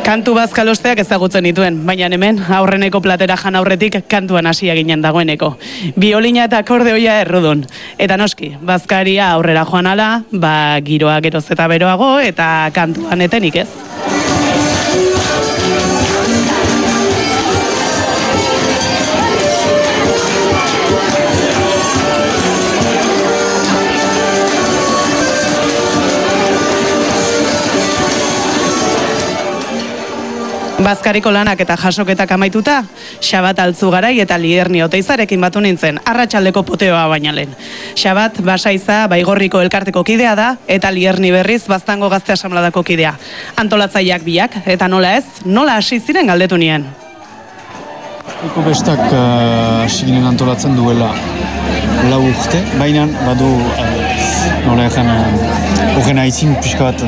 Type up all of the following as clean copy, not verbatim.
Kantu bazkalosteak ezagutzen dituen, baina hemen aurreneko platera jan aurretik kantuan hasia ginen dagoeneko. Biolina eta akordeoia errudun. Eta noski, bazkaria aurrera joan ala, giroa geroz eta beroago eta kantuan etenik ez. Bazkariko lanak eta jasoketak amaituta, Xabat Altzugarai eta Lierni Oteizarekin batu nintzen, arratsaldeko poteoa baina lehen. Xabat Basaiza Baigorriko elkarteko kidea da, eta Lierni berriz Baztango Gazte Asanbladako kidea. Antolatzaileak biak, eta nola ez, nola hasi ziren galdetu nien. Eko bestak hasi ginen antolatzen duela 4 urte, baina badu nola egan horren aitzin pixka bat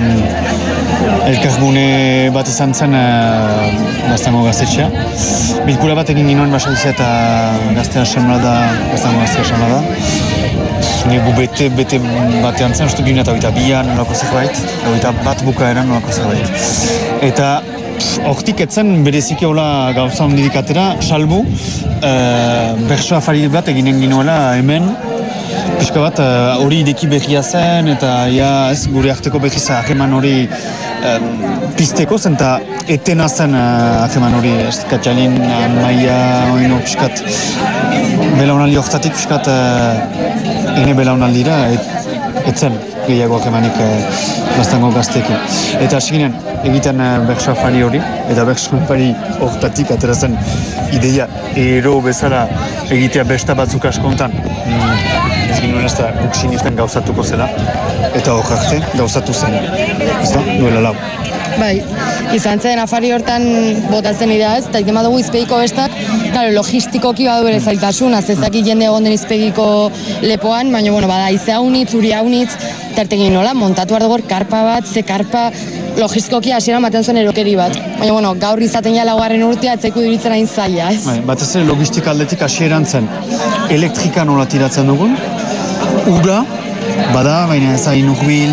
elkargune bat izan zen Baztango Gaztetxea. Bilkura bat egin ginoen Basaiza eta Gazte Asanblada, Baztango Gazte Asanblada. Nego bete batean zen, uste 2022an nolako zerbait, 2021 bukaeran nolako zerbait. Eta hortik etzen bereziki hola gauza hondirik atera, salbu bertso afari bat eginen ginoela hemen, pixka bat hori ideki berria zen eta ez gure arteko berriz hageman hori pizteko zen eta etena zen hageman hori Katjalin, Maia, oino pixkat belaunaldi hortatik pixkat ene belaunaldira etzen gehiago hagemanik Baztango Gazteekin. Eta hasi ginen egiten bertso afari hori, eta bertso afari hortatik atera zen ideia ero bezala egitea besta batzuk askontan. Ez ginen ez da guk sinisten gauzatuko zela, eta hor arte gauzatu zen. Ez da, duela lau. Bai, izan zen afari hortan botatzen idea ez, eta iten badugu izpegiko bestak, claro, logistikoki badu bere zailtasun, ezakit jende egon den izpegiko lepoan, baina, bada, izea unitz, uri unitz, tertegin nola, montatu ardogor karpa bat, ze karpa, logistikoki hasieran baten zuen erokeri bat. Baina, gaur izaten ja 4. urtea, etzaiku diritzen hain zaila, ez? Bai, batez ere logistika aldetik hasieran zen, elektrika nola tiratzen dugun, ura, bada, baina ez hain urbil,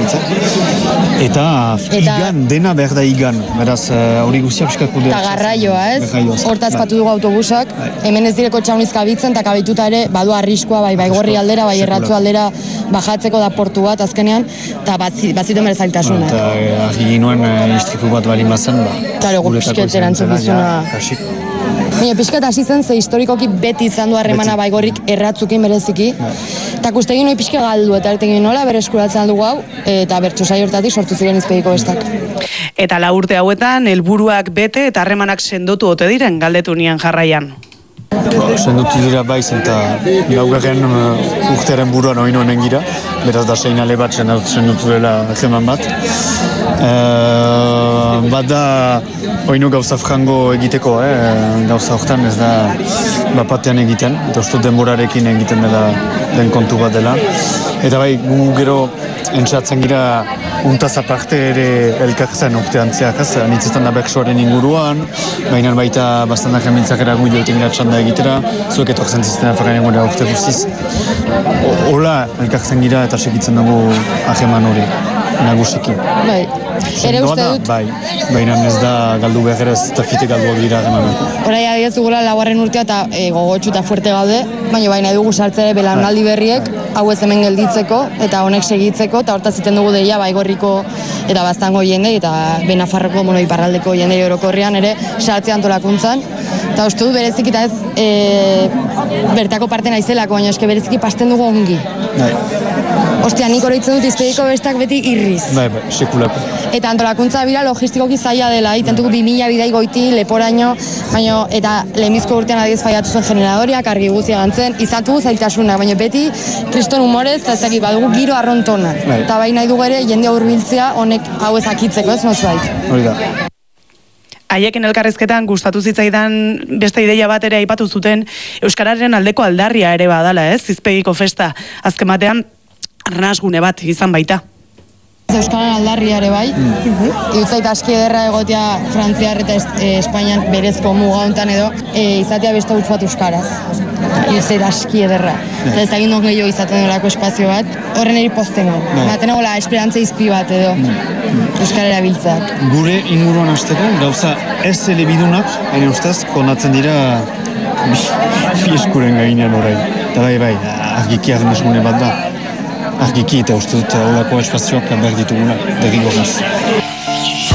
eta igan, dena behar da igan, beraz, hori guztia pixka kudeatzen. Eta garraioa, ez? Hortaz patu dugu autobusak, hemen ez direko txauniz kabitzen, eta kabituta ere, badu arriskua, Baigorri aldera, bai Erratzu aldera, bajatzeko da portu bat azkenean, eta batziten bere zailtasuna. Eta argi ginoen istripu bat balin bazen, Claro, gu pixket erantzukizuna. Baina pixket hasi zen, ze historikoki beti izan du harremana Baigorrik Erratzukin bereziki. Eta kustegin hori pixke galdu, eta ertegin nola bereskuratzen aldugu hau, eta bertsosai hortatik sortu ziren izpegiko bestak. Eta 4 urte hauetan, helburuak bete eta harremanak sendotu ote diren galdetu nien jarraian. Sendotu dira baiz eta laugarren urtearen buruan oin honen gira, beraz da seinale bat sendotu dela harreman bat. Bada oinu gauza frango egiteko, gauza hortan ez da bapatean egiten, eta uste denborarekin egiten dela den kontu bat dela. Eta bai, gu gero entzatzen gira untaz aparte ere elkartzen urtean zeak, anitzetan da berksoaren inguruan, baina baita bastandak hemintzak eragun joetan gira txanda egitera, zuek etortzen zizten afaren gure urte guztiz. Hola elkartzen gira eta segitzen dugu aheman hori, nagusiki. Bai, ere uste dut? Bai, baina ez da galdu behar ez eta fite galduak dira ahemanak. Horai adiaz dugula 4. urtea eta gogotxu eta fuerte gaude, baina dugu sartzere belaunaldi berriek, hau ez hemen gelditzeko eta honek segitzeko, eta hortaz iten dugu deia Baigorriko eta Baztango jende eta Benafarroko iparraldeko jende orokorrean ere sartzea antolakuntzan. Eta uste du berezik eta ez bertako parte naizelako, baina eske bereziki pasten dugu ongi. Bai. Ostia, nik oroitzen dut izpegiko bestak beti irriz. Bai, sekulako. Eta antolakuntza bira logistikoki zaila dela, itentuko 2000 bidai goiti, leporaino, baina eta lehenbizko urtean adiez faiatu zen generadoriak, argi guzia gantzen, izatugu zailtasunak, baina beti kriston humorez, eta ezakit badugu giro arrontona. Eta bai nahi dugu ere, jende hurbiltzea honek hau ezakitzeko, ez nozbait. Hori da. Haiekin elkarrizketan gustatu zitzaidan beste ideia bat ere aipatu zuten euskararen aldeko aldarria ere badala, ez? Izpegiko festa azken batean arnasgune bat izan baita. Euskaren aldarria ere bai. Irutzait aski ederra egotea Frantziar eta Espainian berezko muga hontan edo izatea beste huts bat euskaraz. Irutzait aski ederra. Eta ez dakit non gehiago izaten dolako espazio bat, horren eri pozten hau. Baten hau esperantza izpi bat edo euskara erabiltzeak. Gure inguruan hasteko, gauza ez elebidunak, hain ustez, konatzen dira bi eskuren gainean orain. Eta bai, argiki arnazgune bat da. Argiki eta uste dut holako espazioak behar ditugula, derrigorraz.